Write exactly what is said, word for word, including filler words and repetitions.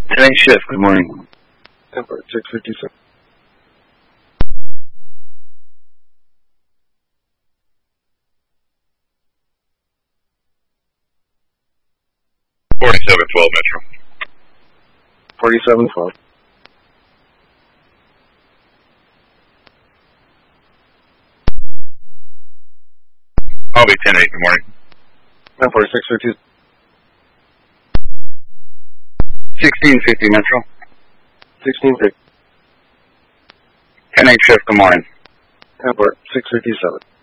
ten eight shift, good morning. Airport six fifty-seven. forty-seven twelve Metro. forty-seven twelve. I'll be ten eight, good morning. Airport six fifty. sixteen fifty Metro. sixteen fifty. ten eight shift, good morning. Airport six fifty-seven.